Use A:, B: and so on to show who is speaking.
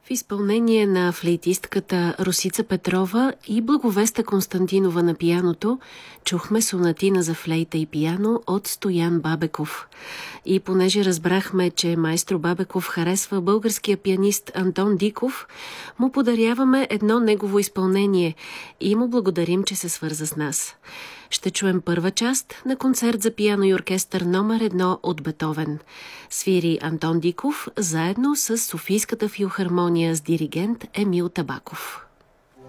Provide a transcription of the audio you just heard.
A: В изпълнение на флейтистката Росица Петрова и Благовеста Константинова на пианото чухме сонатина за флейта и пиано от Стоян Бабеков. И понеже разбрахме, че майстор Бабеков харесва българския пианист Антон Диков, му подаряваме едно негово изпълнение и му благодарим, че се свърза с нас. Ще чуем първа част на концерт за пиано и оркестър номер 1 от Бетовен. Свири Антон Диков заедно с Софийската филхармония с диригент Емил Табаков.